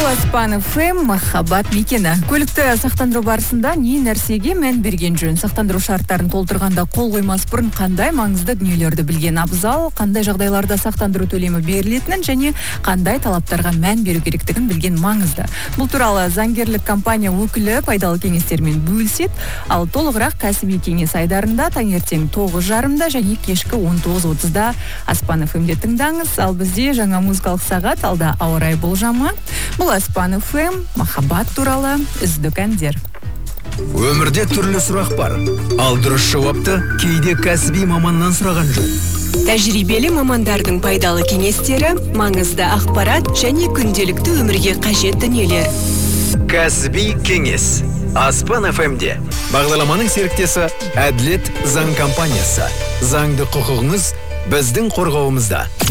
Аспан ФМ махаббат мекені. Көлікті сақтандыру барысында не нәрсеге мән берген жөн? Сақтандыру шарттарын толтырғанда қол қоймас бұрын қандай маңызды дүниелерді білген абзал, қандай жағдайларда сақтандыру төлемі берілетінін және қандай талаптарға мән беру керектігін білген маңызды. Бұл туралы заңгерлік компания өкілі пайдалы кеңестермен бөліседі, ал толығырақ кәсіби кеңес айдарында таңертең 9:30 және кешкі 19:30 Аспан ФМде тыңдаңыз. Ал бізде жаңа музыкалық сағат, алда ауа райы болжамы. Бұл Аспан ФМ, махаббат туралы үздік әндер. Өмірде түрлі сұрақ бар. Ал дұрыс жауапты кейде кәсіби маманнан сұраған жөн. Тәжірибелі мамандардың пайдалы кеңестері, маңызды ақпарат және күнделікті өмірге қажет дүниелер. Кәсіби кеңес. Аспан ФМде. Бағдарламаның серіктесі Әділет заң компаниясы. Заңды құқығыңыз біздің қорғауымызда.